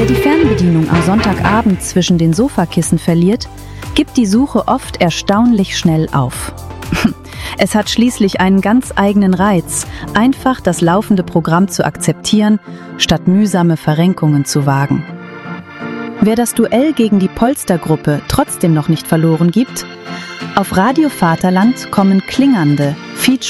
die Fernbedienung am Sonntagabend zwischen den Sofakissen verliert, gibt die Suche oft erstaunlich schnell auf. Es hat schließlich einen ganz eigenen Reiz, einfach das laufende Programm zu akzeptieren, statt mühsame Verrenkungen zu wagen. Wer das Duell gegen die Polstergruppe trotzdem noch nicht verloren gibt: Auf Radio Vaterland kommen klingernde,